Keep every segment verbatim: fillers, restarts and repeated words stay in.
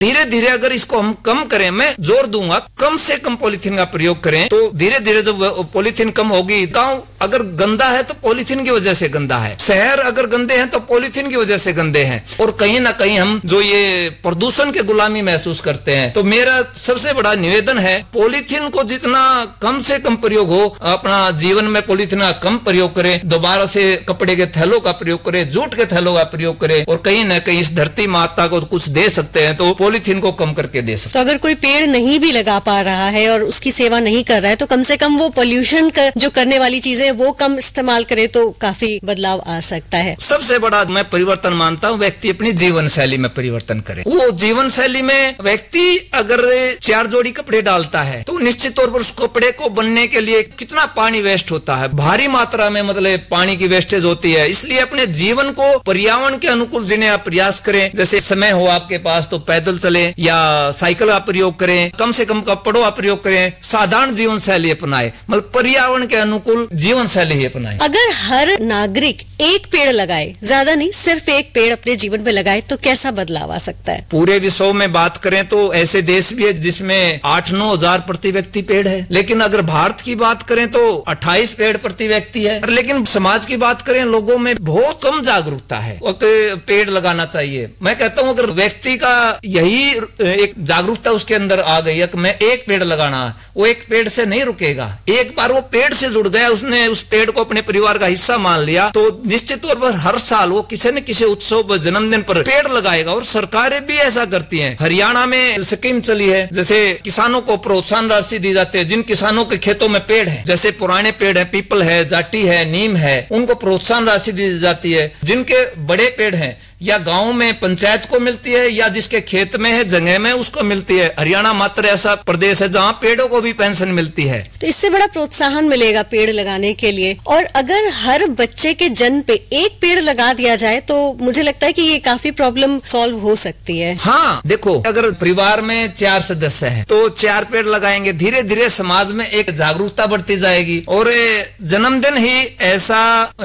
धीरे धीरे अगर इसको हम कम करें, मैं जोर दूंगा कम से कम पॉलीथीन का प्रयोग करें, तो धीरे धीरे जब पॉलीथीन कम होगी, गांव अगर गंदा है तो पॉलीथीन की वजह से गंदा है, शहर अगर गंदे हैं तो पॉलीथीन की वजह से गंदे हैं, और कहीं ना कहीं हम जो ये प्रदूषण के गुलामी महसूस करते हैं। तो मेरा सबसे बड़ा निवेदन है, पॉलीथीन को जितना कम से कम प्रयोग हो, अपना जीवन में पॉलीथीन का कम प्रयोग करें, दोबारा से कपड़े के थैलों का प्रयोग करें, जूट के थैलों का प्रयोग करें, और कहीं ना कहीं इस धरती माता को कुछ दे सकते हैं तो पॉलीथीन को कम करके दे सकते हैं। तो अगर कोई पेड़ नहीं भी लगा पा रहा है और उसकी सेवा नहीं कर रहा है, तो कम से कम वो पोल्यूशन कर, जो करने वाली चीजें वो कम इस्तेमाल करे तो काफी बदलाव आ सकता है। सबसे बड़ा मैं परिवर्तन मानता हूँ, व्यक्ति अपनी जीवन शैली में परिवर्तन करे। वो जीवन शैली में व्यक्ति अगर चार जोड़ी कपड़े डालता है तो निश्चित तौर पर उस कपड़े को बनने के लिए कितना पानी वेस्ट होता है, भारी मात्रा में मतलब पानी की वेस्टेज होती है। इसलिए अपने जीवन को पर्यावरण के अनुकूल जीने आप प्रयास करें। जैसे समय हो आपके पास तो पैदल चले या साइकिल का प्रयोग करें, कम से कम कपड़ों का प्रयोग करें, साधारण जीवन शैली अपनाए, मतलब पर्यावरण के अनुकूल जीवन शैली ही अपनाए। अगर हर नागरिक एक पेड़ लगाए, ज्यादा नहीं सिर्फ एक पेड़ अपने जीवन में लगाए, तो कैसा बदलाव आ सकता है? पूरे विश्व में बात करें तो ऐसे देश भी है जिसमें आठ नौ हजार प्रति व्यक्ति पेड़ है, लेकिन अगर भारत की बात करें तो अट्ठाईस पेड़ प्रति व्यक्ति है। लेकिन समाज की बात करें, लोगों में बहुत कम जागरूकता है, पेड़ लगाना चाहिए। मैं कहता हूं अगर व्यक्ति का यही एक जागरूकता उसके अंदर आ गई है कि मैं एक पेड़ लगाना, वो एक पेड़ से नहीं रुकेगा। एक बार वो पेड़ से जुड़ गया, उसने उस पेड़ को अपने परिवार का हिस्सा मान लिया, तो निश्चित तौर पर हर साल वो किसी न किसी उत्सव जन्मदिन पर पेड़ लगाएगा। और सरकारें भी ऐसा करती हैं। हरियाणा में स्कीम चली है, जैसे किसानों को प्रोत्साहन राशि दी जाती है। जिन किसानों के खेतों में पेड़ है, जैसे पुराने पेड़ है, पीपल है, जाटी है, नीम है, उनको प्रोत्साहन राशि दी जाती है। जिनके बड़े पेड़ हैं या गांव में पंचायत को मिलती है या जिसके खेत में है, जगह में, उसको मिलती है। हरियाणा मात्र ऐसा प्रदेश है जहां पेड़ों को भी पेंशन मिलती है। तो इससे बड़ा प्रोत्साहन मिलेगा पेड़ लगाने के लिए। और अगर हर बच्चे के जन्म पे एक पेड़ लगा दिया जाए तो मुझे लगता है कि ये काफी प्रॉब्लम सॉल्व हो सकती है। हाँ, देखो अगर परिवार में चार सदस्य हैं तो चार पेड़ लगाएंगे, धीरे धीरे समाज में एक जागरूकता बढ़ती जाएगी। और जन्मदिन ही ऐसा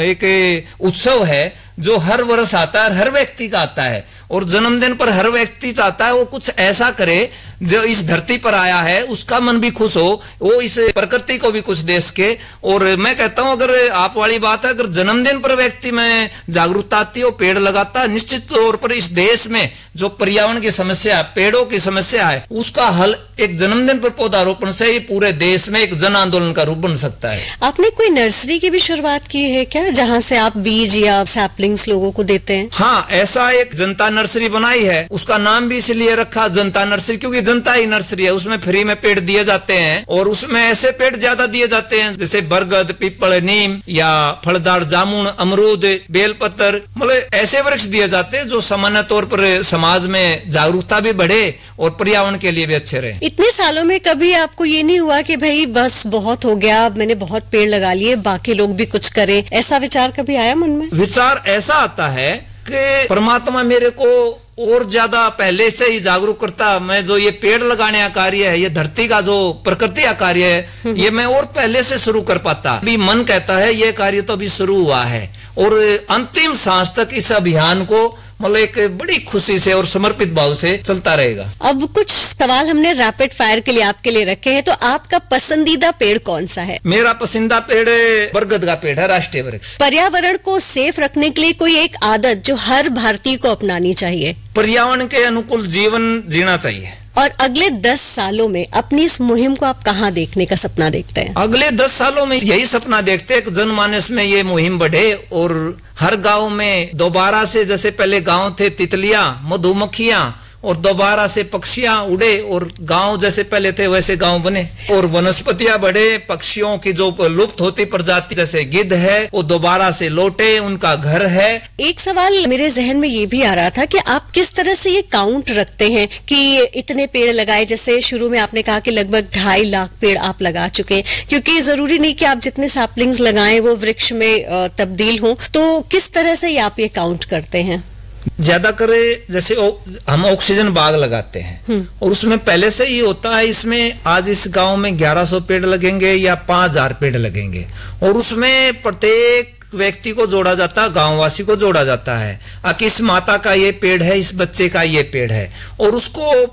एक उत्सव है जो हर वर्ष आता है, हर व्यक्ति का आता है। और जन्मदिन पर हर व्यक्ति चाहता है वो कुछ ऐसा करे जो इस धरती पर आया है उसका मन भी खुश हो, वो इस प्रकृति को भी कुछ दे सके। और मैं कहता हूं अगर आप वाली बात है, अगर जन्मदिन पर व्यक्ति में जागरूकता आती है, वो पेड़ लगाता है, निश्चित तौर पर इस देश में जो पर्यावरण की समस्या, पेड़ों की समस्या है, उसका हल एक जन्मदिन पर पौधारोपण से ही पूरे देश में एक जन आंदोलन का रूप बन सकता है। आपने कोई नर्सरी की भी शुरुआत की है क्या, जहाँ से आप बीज या सैपलिंग्स लोगों को देते हैं? हाँ, ऐसा एक जनता नर्सरी बनाई है। उसका नाम भी इसलिए रखा जनता नर्सरी क्योंकि जनता ही नर्सरी है। उसमें फ्री में पेड़ दिए जाते हैं और उसमें ऐसे पेड़ ज्यादा दिए जाते हैं जैसे बरगद, पीपल, नीम या फलदार जामुन, अमरूद, बेलपत्र, मतलब ऐसे वृक्ष दिए जाते हैं जो सामान्य तौर पर समाज में जागरूकता भी बढ़े और पर्यावरण के लिए भी अच्छे रहे। इतने सालों में कभी आपको ये नहीं हुआ कि भाई बस बहुत हो गया, मैंने बहुत पेड़ लगा लिए, बाकी लोग भी कुछ करें, ऐसा विचार कभी आया मन में? विचार ऐसा आता है कि परमात्मा मेरे को और ज्यादा पहले से ही जागरूक करता। मैं जो ये पेड़ लगाने का कार्य है, ये धरती का जो प्रकृति का कार्य है, ये मैं और पहले से शुरू कर पाता। अभी मन कहता है ये कार्य तो अभी शुरू हुआ है और अंतिम सांस तक इस अभियान को मतलब एक बड़ी खुशी से और समर्पित भाव से चलता रहेगा। अब कुछ सवाल हमने रैपिड फायर के लिए आपके लिए रखे हैं, तो आपका पसंदीदा पेड़ कौन सा है? मेरा पसंदीदा पेड़ बरगद का पेड़ है, राष्ट्रीय वृक्ष। पर्यावरण को सेफ रखने के लिए कोई एक आदत जो हर भारतीय को अपनानी चाहिए? पर्यावरण के अनुकूल जीवन जीना चाहिए। और अगले दस सालों में अपनी इस मुहिम को आप कहाँ देखने का सपना देखते हैं? अगले दस सालों में यही सपना देखते हैं कि जनमानस में ये मुहिम बढ़े और हर गांव में दोबारा से, जैसे पहले गांव थे तितलियां, मधुमक्खियां, और दोबारा से पक्षियां उड़े और गांव जैसे पहले थे वैसे गांव बने और वनस्पतियां बढ़े। पक्षियों की जो लुप्त होती प्रजाति जैसे गिद्ध है वो दोबारा से लौटे, उनका घर है। एक सवाल मेरे जहन में ये भी आ रहा था कि आप किस तरह से ये काउंट रखते हैं कि इतने पेड़ लगाए? जैसे शुरू में आपने कहा कि लगभग ढाई लाख पेड़ आप लगा चुके, क्योंकि जरूरी नहीं कि आप जितने सैपलिंग्स लगाएं वो वृक्ष में तब्दील हों, तो किस तरह से आप ये काउंट करते हैं? ज्यादा करे जैसे हम ऑक्सीजन बाग लगाते हैं और उसमें पहले से ही होता है इसमें आज इस गांव में ग्यारह सौ पेड़ लगेंगे या पांच हजार पेड़ लगेंगे और उसमें प्रत्येक व्यक्ति को जोड़ा जाता है, गांववासी को जोड़ा जाता है कि इस माता का ये पेड़ है, इस बच्चे का ये पेड़ है और उसको